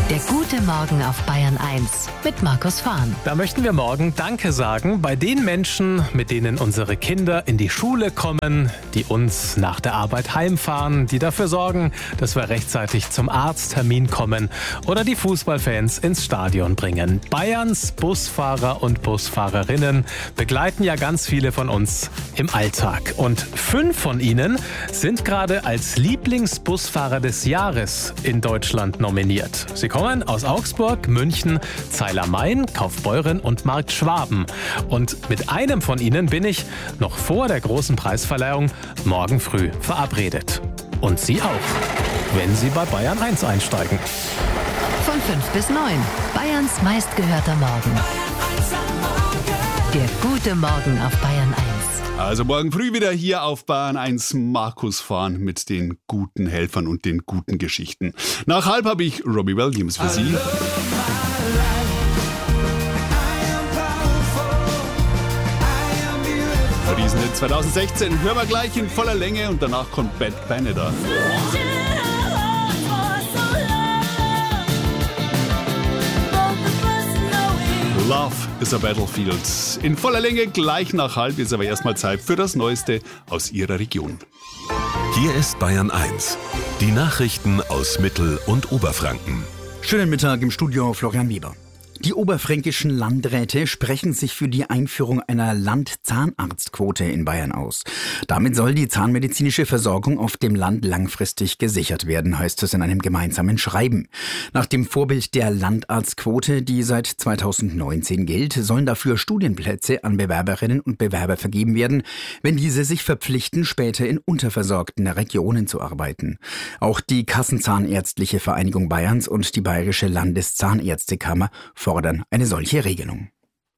Der gute Morgen auf Bayern 1 mit Markus Fahn. Da möchten wir morgen Danke sagen bei den Menschen, mit denen unsere Kinder in die Schule kommen, die uns nach der Arbeit heimfahren, die dafür sorgen, dass wir rechtzeitig zum Arzttermin kommen oder die Fußballfans ins Stadion bringen. Bayerns Busfahrer und Busfahrerinnen begleiten ja ganz viele von uns im Alltag. Und 5 von ihnen sind gerade als Lieblingsbusfahrer des Jahres in Deutschland nominiert. Sie kommen aus Augsburg, München, Zeil-am-Main, Kaufbeuren und Markt Schwaben. Und mit einem von ihnen bin ich noch vor der großen Preisverleihung morgen früh verabredet. Und Sie auch, wenn Sie bei Bayern 1 einsteigen. Von 5 bis 9. Bayerns meistgehörter Morgen. Der gute Morgen auf Bayern 1. Also morgen früh wieder hier auf Bayern 1 Markus Fahn mit den guten Helfern und den guten Geschichten. Nach halb habe ich Robbie Williams für Sie. Für diesen Hit 2016 hören wir gleich in voller Länge und danach kommt Bad Canada. Love is a Battlefield. In voller Länge gleich nach halb, ist aber erstmal Zeit für das Neueste aus Ihrer Region. Hier ist Bayern 1. Die Nachrichten aus Mittel- und Oberfranken. Schönen Mittag im Studio, Florian Weber. Die oberfränkischen Landräte sprechen sich für die Einführung einer Landzahnarztquote in Bayern aus. Damit soll die zahnmedizinische Versorgung auf dem Land langfristig gesichert werden, heißt es in einem gemeinsamen Schreiben. Nach dem Vorbild der Landarztquote, die seit 2019 gilt, sollen dafür Studienplätze an Bewerberinnen und Bewerber vergeben werden, wenn diese sich verpflichten, später in unterversorgten Regionen zu arbeiten. Auch die Kassenzahnärztliche Vereinigung Bayerns und die Bayerische Landeszahnärztekammer fordern eine solche Regelung.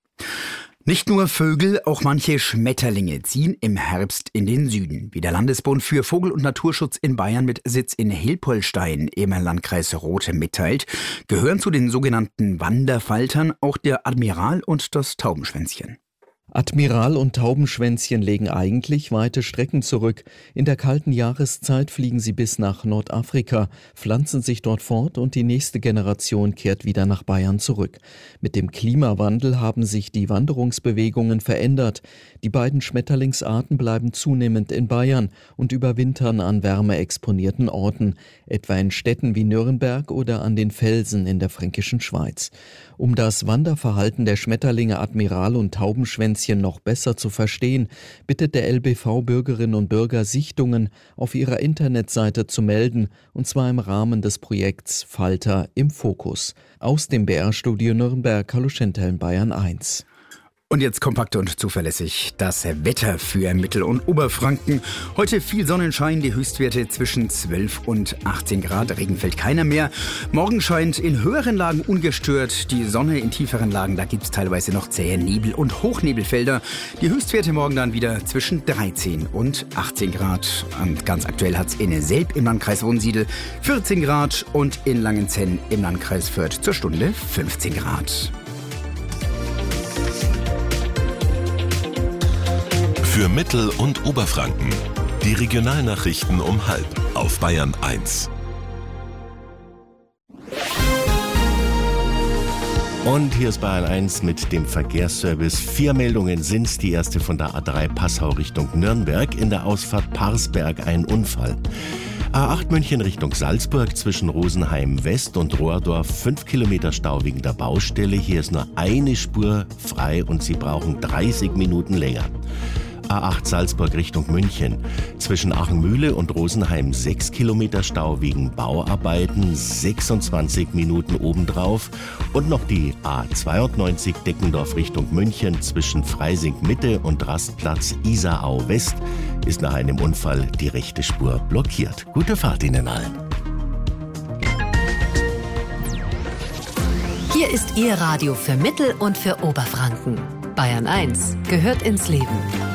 Nicht nur Vögel, auch manche Schmetterlinge ziehen im Herbst in den Süden. Wie der Landesbund für Vogel- und Naturschutz in Bayern mit Sitz in Hilpoltstein im Landkreis Rothe mitteilt, gehören zu den sogenannten Wanderfaltern auch der Admiral und das Taubenschwänzchen. Admiral und Taubenschwänzchen legen eigentlich weite Strecken zurück. In der kalten Jahreszeit fliegen sie bis nach Nordafrika, pflanzen sich dort fort und die nächste Generation kehrt wieder nach Bayern zurück. Mit dem Klimawandel haben sich die Wanderungsbewegungen verändert. Die beiden Schmetterlingsarten bleiben zunehmend in Bayern und überwintern an wärmeexponierten Orten, etwa in Städten wie Nürnberg oder an den Felsen in der fränkischen Schweiz. Um das Wanderverhalten der Schmetterlinge Admiral und Taubenschwänzchen noch besser zu verstehen, bittet der LBV Bürgerinnen und Bürger, Sichtungen auf ihrer Internetseite zu melden, und zwar im Rahmen des Projekts Falter im Fokus. Aus dem BR-Studio Nürnberg, hallo Schenteln, Bayern 1. Und jetzt kompakt und zuverlässig das Wetter für Mittel- und Oberfranken. Heute viel Sonnenschein, die Höchstwerte zwischen 12 und 18 Grad. Regen fällt keiner mehr. Morgen scheint in höheren Lagen ungestört die Sonne. In tieferen Lagen, da gibt es teilweise noch zähe Nebel- und Hochnebelfelder. Die Höchstwerte morgen dann wieder zwischen 13 und 18 Grad. Und ganz aktuell hat es in Selb im Landkreis Wunsiedel 14 Grad und in Langenzenn im Landkreis Fürth zur Stunde 15 Grad. Für Mittel- und Oberfranken. Die Regionalnachrichten um halb auf Bayern 1. Und hier ist Bayern 1 mit dem Verkehrsservice. 4 Meldungen sind's. Die erste von der A3 Passau Richtung Nürnberg. In der Ausfahrt Parsberg ein Unfall. A8 München Richtung Salzburg zwischen Rosenheim West und Rohrdorf 5 Kilometer Stau wegen der Baustelle. Hier ist nur eine Spur frei und Sie brauchen 30 Minuten länger. A8 Salzburg Richtung München. Zwischen Achenmühle und Rosenheim 6 Kilometer Stau wegen Bauarbeiten, 26 Minuten obendrauf. Und noch die A92 Deckendorf Richtung München zwischen Freising Mitte und Rastplatz Isarau West ist nach einem Unfall die rechte Spur blockiert. Gute Fahrt Ihnen allen. Hier ist Ihr Radio für Mittel- und für Oberfranken. Bayern 1 gehört ins Leben.